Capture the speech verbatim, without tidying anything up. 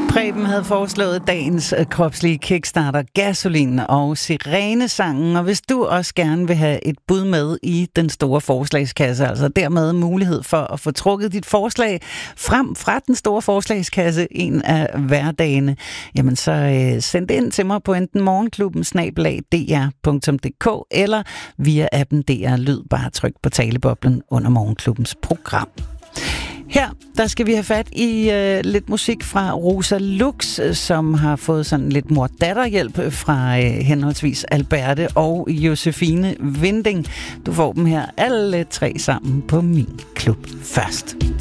Preben havde foreslået dagens kropslige kickstarter, Gasolin og Sirenesangen. Og hvis du også gerne vil have et bud med i den store forslagskasse, altså dermed mulighed for at få trukket dit forslag frem fra den store forslagskasse en af hverdagene, jamen så øh, send det ind til mig på enten morgenklubben snabel-a d r punktum d k eller via appen D R Lyd. Bare tryk på taleboblen under morgenklubbens program. Her, der skal vi have fat i øh, lidt musik fra Rosa Lux, som har fået sådan lidt mor-datter-hjælp fra øh, henholdsvis Alberte og Josefine Vinding. Du får dem her alle tre sammen på min klub først.